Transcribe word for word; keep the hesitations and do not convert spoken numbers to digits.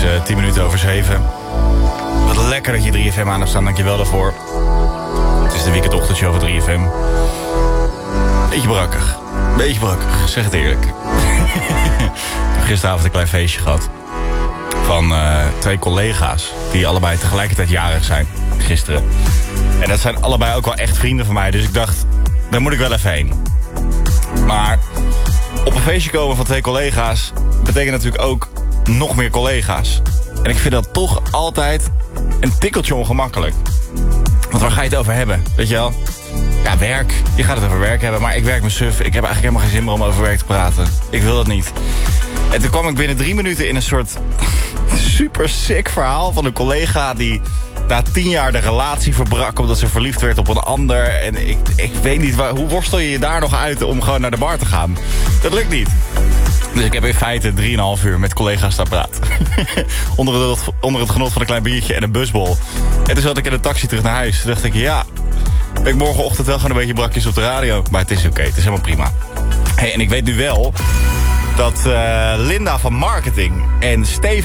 uh, tien minuten over zeven. Wat lekker dat je drie F M aan hebt staan, dankjewel daarvoor. Het is de weekendochtendshow van drie F M. Beetje brakkig. Beetje brakkig, zeg het eerlijk. Ik heb gisteravond een klein feestje gehad. Van uh, twee collega's die allebei tegelijkertijd jarig zijn. Gisteren. En dat zijn allebei ook wel echt vrienden van mij. Dus ik dacht, daar moet ik wel even heen. Maar op een feestje komen van twee collega's betekent natuurlijk ook nog meer collega's. En ik vind dat toch altijd een tikkeltje ongemakkelijk. Want waar ga je het over hebben? Weet je wel? Ja, werk. Je gaat het over werk hebben. Maar ik werk me suf. Ik heb eigenlijk helemaal geen zin meer om over werk te praten. Ik wil dat niet. En toen kwam ik binnen drie minuten in een soort super sick verhaal van een collega die na tien jaar de relatie verbrak omdat ze verliefd werd op een ander. En ik, ik weet niet, waar, hoe worstel je je daar nog uit om gewoon naar de bar te gaan? Dat lukt niet. Dus ik heb in feite drieënhalf uur met collega's staan praten. onder, het, onder het genot van een klein biertje en een busbol. En toen zat ik in de taxi terug naar huis. Toen dacht ik, ja, ben ik morgenochtend wel gewoon een beetje brakjes op de radio. Maar het is oké, okay, het is helemaal prima. Hey, en ik weet nu wel dat uh, Linda van marketing en Steven